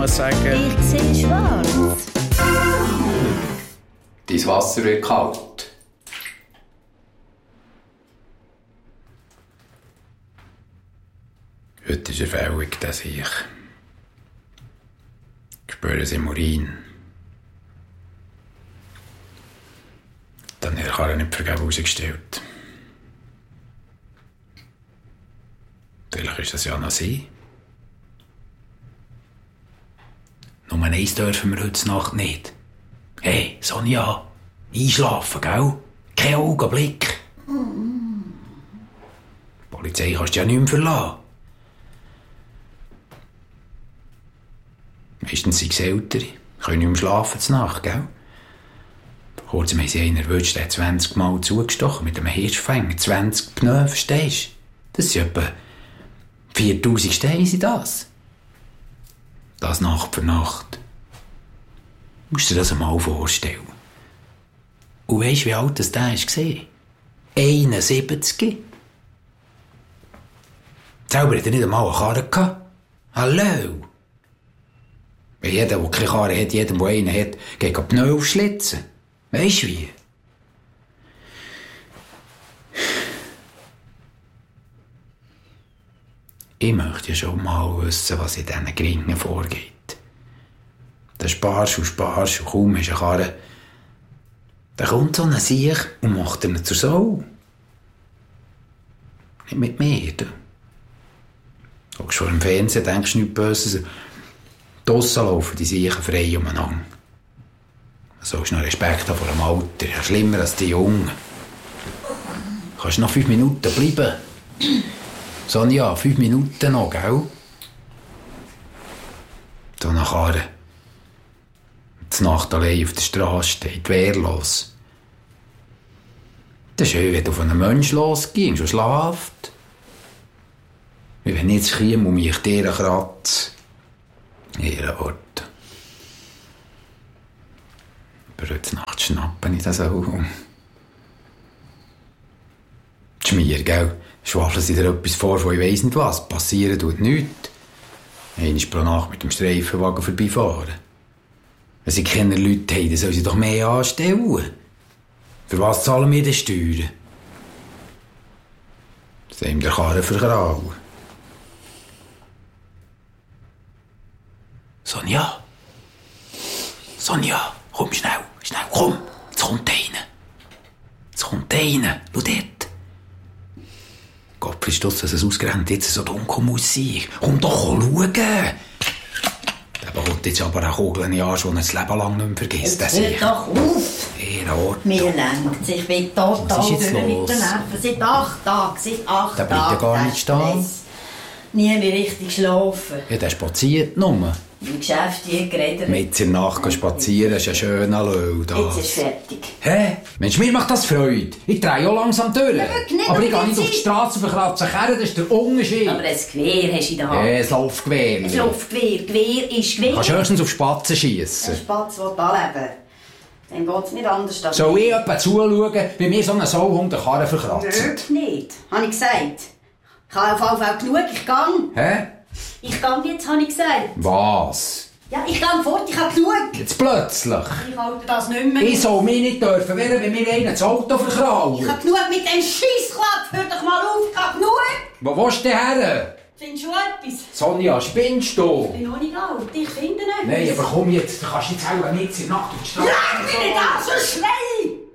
muss sagen... Ich sehe schwarz. Dein Wasser wird kalt. Heute ist erfällig, dass ich spüre es im Urin. Dann hat er Karre nicht vergeben rausgestellt. Vielleicht ist das ja noch sie. Nur eins dürfen wir heute Nacht nicht. Hey, Sonja, einschlafen, gell? Kein Augenblick. Die Polizei kannst du ja nicht mehr verlassen. Meistens sind es Ältere, können nicht mehr schlafen zur Nacht, gell? Vor kurzem haben sie einen erwischt, der hat 20 Mal zugestochen mit einem Hirschfänger. 20 Pneu, verstehst du? Das sind etwa 4000 Steine, sind das. Das Nacht für Nacht. Du musst dir das einmal vorstellen. Und weisst du, wie alt das der war? 71. Selber hat er nicht einmal eine Karre gehabt. Hallo? Weil jeder, der keine Karre hat, jedem, der einen hat, geht die Pneu aufschlitzen. Weisst du wie? Ich möchte ja schon mal wissen, was in diesen Gringen vorgeht. Da sparst und kaum hast du eine Karre. Da kommt so ein Siech und macht ihn zur Sau. Nicht mit mir, du. Du guckst vor dem Fernsehen, denkst nichts Böses. Draussen laufen die Siechen frei umeinander. Du sollst noch Respekt haben vor dem Alter. Ja, schlimmer als die Jungen. Du kannst noch 5 Minuten bleiben. Sonja, 5 Minuten noch, gell? So eine Karre. Die Nacht allein auf der Straße steht, wehrlos. Das ist schön, wenn du auf einen Menschen losgehst und schlaft. Wie wenn ich jetzt käme und mich dir kratze. Ihre Worte. Aber heute Nacht schnappe ich das auch. Schmier, gell? Schwafeln sie dir etwas vor, von ich weiss nicht was. Passieren tut nichts. Einmal pro Nacht mit dem Streifenwagen vorbeifahren. Wenn sie keine Leute haben, dann sollen sie doch mehr anstellen. Für was zahlen wir denn Steuern? Das haben der Karren vergrauen. Sonja? Sonja, komm schnell, komm. Jetzt kommt einer. Schau dort. Gott, ist das, dass es ausgerechnet jetzt so dunkel muss sein. Komm doch schauen. Der bekommt jetzt aber eine Kugel in Arsch, die er das Leben lang nicht mehr vergisst. Jetzt hört doch auf. Mir lenkt. Ich bin total durch mit den Nerven. Seit 8 Tagen. Der bleibt ja gar nicht stehen. Nie mehr richtig schlafen. Ja, der spaziert nur. Im Geschäft hier geredet. Mit in der Nacht spazieren, ist ein schöner Löw. Jetzt ist fertig. Hä? Mensch, mir macht das Freude. Ich drehe auch langsam durch. Aber ich gehe nicht auf die Straße und verkratze Kerren, das ist der Unterschied. Aber ein Gewehr hast du in der Hand. Ja, ein Laufgewehr. Ein Laufgewehr. Gewehr ist Gewehr. Du kannst höchstens auf Spatzen schiessen. Ein Spatz will anleben. Dann geht es nicht anders. Soll ich jemanden zuschauen, wie mir so ein Sauhund den Karren verkratzt? Wirklich nicht, habe ich gesagt. Ich habe auf jeden Fall genug, ich gehe. Hä? Ich gehe jetzt, habe ich gesagt. Was? Ja, ich gehe fort, ich habe genug. Jetzt plötzlich? Ich halte das nicht mehr. Ich soll mich nicht dürfen, wenn mir einer das Auto verkraut. Ich habe genug mit dem Scheissklapp. Hör doch mal auf, ich habe genug. Wo willst du denn her? Findest du etwas? Sonja, spinnst du? Ich bin noch nicht alt, ich finde nicht. Nein, aber komm jetzt, du kannst jetzt auch nicht in der Nacht auf die Straße. Leg mich nicht an, so schnell